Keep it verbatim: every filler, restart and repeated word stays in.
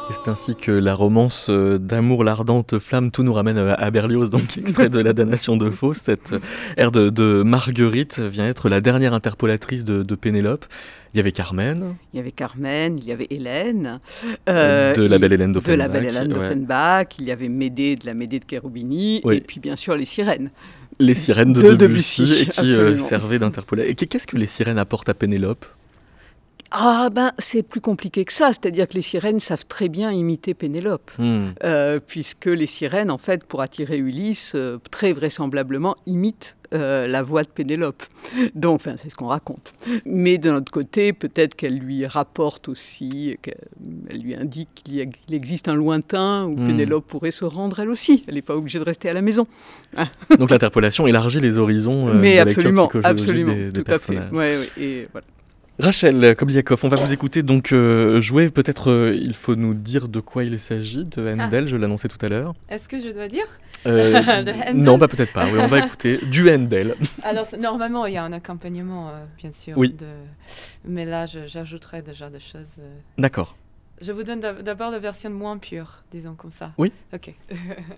Et c'est ainsi que la romance euh, d'amour, l'ardente flamme, tout nous ramène à, à Berlioz, donc extrait de La damnation de Faust. Cette ère de, de Marguerite vient être la dernière interpolatrice de, de Pénélope. Il y avait Carmen. Il y avait Carmen, il y avait Hélène. Euh, de la belle Hélène d'Offenbach. De la belle Hélène d'Offenbach. Ouais. Il y avait Médée de la Médée de Cherubini. Oui. Et puis bien sûr les sirènes. Les sirènes de, de Debussy, Debussy qui euh, servaient d'interpolatrice. Et qu'est-ce que les sirènes apportent à Pénélope ? Ah ben c'est plus compliqué que ça, c'est-à-dire que les sirènes savent très bien imiter Pénélope, mmh. euh, puisque les sirènes, en fait, pour attirer Ulysse, euh, très vraisemblablement imitent euh, la voix de Pénélope. Donc, enfin, c'est ce qu'on raconte. Mais d'un autre côté, peut-être qu'elle lui rapporte aussi, qu'elle lui indique qu'il, y a, qu'il existe un lointain où mmh. Pénélope pourrait se rendre elle aussi. Elle n'est pas obligée de rester à la maison. Donc l'interpolation élargit les horizons euh, Mais de absolument, lecture psychologique absolument, des, des tout personnages. À fait. Ouais, ouais, et voilà. Rachel Kobliakov, on va vous écouter donc euh, jouer. Peut-être euh, il faut nous dire de quoi il s'agit, de Handel, ah. je l'annonçais tout à l'heure. Est-ce que je dois dire euh, de Handel ? Non, bah peut-être pas. Oui, on va écouter du Handel. Alors normalement, il y a un accompagnement, euh, bien sûr. Oui. De... Mais là, je, j'ajouterai déjà des choses. Euh... D'accord. Je vous donne d'abord la version moins pure, disons comme ça. Oui. Ok.